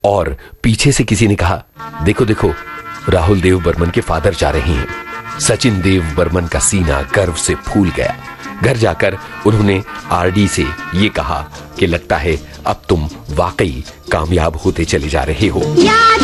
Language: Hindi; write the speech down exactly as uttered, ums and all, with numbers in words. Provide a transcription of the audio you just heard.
और पीछे से किसी ने कहा, देखो देखो राहुल देव बर्मन के फादर जा रहे हैं। सचिन देव बर्मन का सीना गर्व से फूल गया। घर जाकर उन्होंने आरडी से ये कहा कि लगता है अब तुम वाकई कामयाब होते चले जा रहे हो।